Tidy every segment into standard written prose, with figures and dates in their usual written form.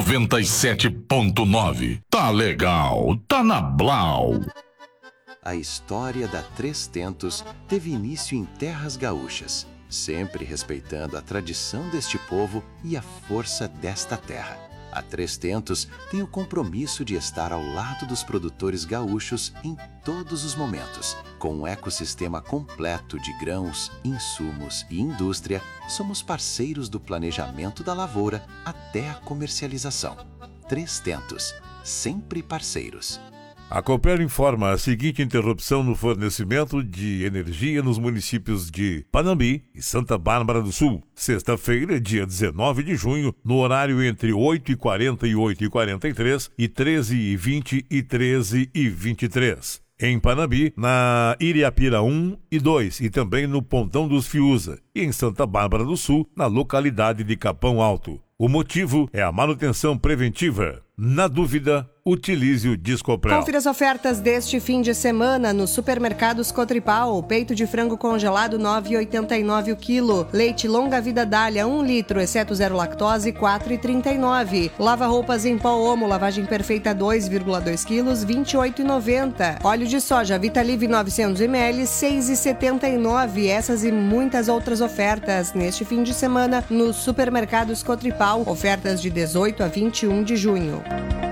97.9. Tá legal, tá na Blau. A história da Três Tentos teve início em terras gaúchas, sempre respeitando a tradição deste povo e a força desta terra. A Três Tentos tem o compromisso de estar ao lado dos produtores gaúchos em todos os momentos. Com um ecossistema completo de grãos, insumos e indústria, somos parceiros do planejamento da lavoura até a comercialização. Três Tentos, sempre parceiros. A Copel informa a seguinte interrupção no fornecimento de energia nos municípios de Panambi e Santa Bárbara do Sul. Sexta-feira, dia 19 de junho, no horário entre 8h40 e 8h43 e 13h20 e 13h23. Em Panambi, na Iriapira 1 e 2 e também no Pontão dos Fiuza. E em Santa Bárbara do Sul, na localidade de Capão Alto. O motivo é a manutenção preventiva. Na dúvida, utilize o Discoprel. Confira as ofertas deste fim de semana nos supermercados Cotripal. Peito de frango congelado 9,89 o quilo. Leite longa vida Dália 1 litro, exceto zero lactose, 4,39. Lava roupas em pó Omo, lavagem perfeita 2,2 quilos, 28,90. Óleo de soja Vitalive 900 ml, 6,79. Essas e muitas outras ofertas neste fim de semana nos supermercados Cotripal. Ofertas de 18 a 21 de junho.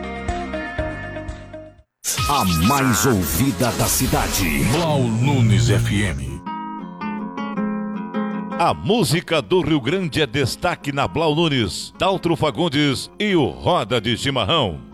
A mais ouvida da cidade. Blau Nunes FM. A música do Rio Grande é destaque na Blau Nunes, Daltro Fagundes e o Roda de Chimarrão.